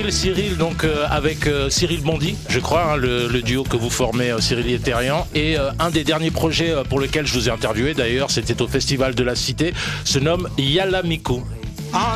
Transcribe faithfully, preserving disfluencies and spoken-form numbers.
Cyril, Cyril, donc euh, avec euh, Cyril Bondy, je crois, hein, le, le duo que vous formez, euh, Cyril et Terrien. Et euh, un des derniers projets euh, pour lequel je vous ai interviewé, d'ailleurs, c'était au Festival de la Cité, se nomme Yala Miku.